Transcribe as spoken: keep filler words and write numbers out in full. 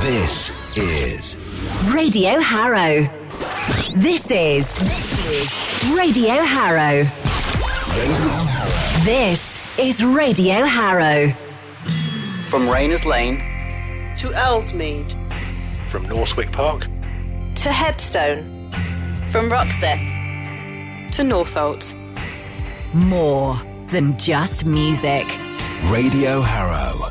This is Radio Harrow. This is, this is Radio Harrow. Radio Harrow. This is Radio Harrow. From Rayners Lane to Ellesmead, from Northwick Park to Headstone, from Roxeth to Northolt. More than just music. Radio Harrow.